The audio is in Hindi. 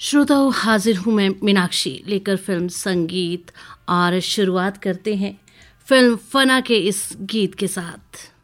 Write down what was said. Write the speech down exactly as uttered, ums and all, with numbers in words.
श्रोताओं, हाजिर हूँ मैं मीनाक्षी लेकर फिल्म संगीत और शुरुआत करते हैं फिल्म फना के इस गीत के साथ।